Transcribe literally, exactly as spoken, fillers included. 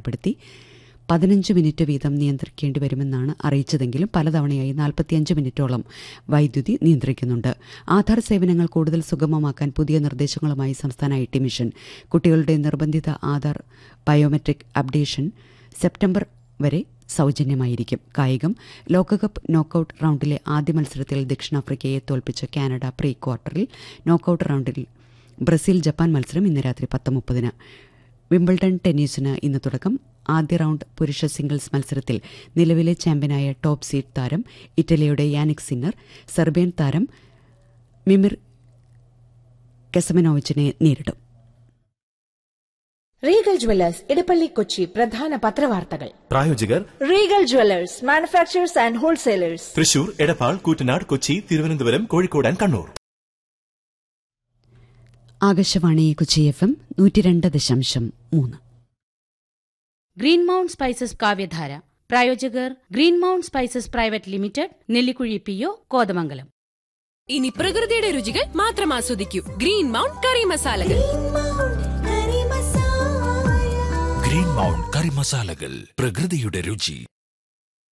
ഏർപ്പെടുത്തി. പതിനഞ്ച് മിനിറ്റ് വീതം നിയന്ത്രിക്കേണ്ടി വരുമെന്നാണ് അറിയിച്ചതെങ്കിലും പലതവണയായി നാൽപ്പത്തിയഞ്ച് മിനിറ്റോളം വൈദ്യുതി നിയന്ത്രിക്കുന്നുണ്ട്. ആധാർ സേവനങ്ങൾ കൂടുതൽ സുഗമമാക്കാൻ പുതിയ നിർദ്ദേശങ്ങളുമായി സംസ്ഥാന ഐ ടി മിഷൻ. കുട്ടികളുടെ നിർബന്ധിത ആധാർ ബയോമെട്രിക് അപ്ഡേഷൻ സെപ്റ്റംബർ വരെ സൗജന്യമായിരിക്കും. കായികം. ലോകകപ്പ് നോക്കൌട്ട് റൌണ്ടിലെ ആദ്യ മത്സരത്തിൽ ദക്ഷിണാഫ്രിക്കയെ തോൽപ്പിച്ച കാനഡ പ്രീ ക്വാർട്ടറിൽ. നോക്കൌട്ട് റൌണ്ടിൽ ബ്രസീൽ ജപ്പാൻ മത്സരം ഇന്ന് രാത്രി പത്ത് മുപ്പതിന്. വിംബിൾഡൺ ടെന്നീസിന് ഇന്ന് തുടക്കം. ആദ്യ റൌണ്ട് പുരുഷ സിംഗിൾസ് മത്സരത്തിൽ നിലവിലെ ചാമ്പ്യനായ ടോപ്പ് സീഡ് താരം ഇറ്റലിയുടെ യാനിക് സിന്നർ സെർബിയൻ താരം മിമിർ കെസമനോവിച്ചിനെ നേരിടും. റീഗൽ ജുവല്ലേഴ്സ് ഇടപ്പള്ളി കൊച്ചി പ്രധാന പത്രവാർത്തകൾ. പ്രായോജകർ Regal jewellers manufacturers and wholesalers, Thrissur, Edappal, Koottanad, Kochi, Thiruvananthapuram, Kozhikode and Kannur. Akashvani Kochi F M നൂറ്റി രണ്ട് ദശാംശം മൂന്ന്. ഗ്രീൻ മൗണ്ട് സ്പൈസസ് കാവ്യധാര. പ്രായോജകർ green mount spices private limited, Nellikuzhi P O, Kothamangalam. ഇനി പ്രകൃതിയുടെ രുചികൾ മാത്രം ആസ്വദിക്കൂ. ഗ്രീൻ മൗണ്ട് കറി മസാലകൾ. ഗ്രീൻ മൗണ്ട് കറി മസാലകൾ, പ്രകൃതിയുടെ രുചി.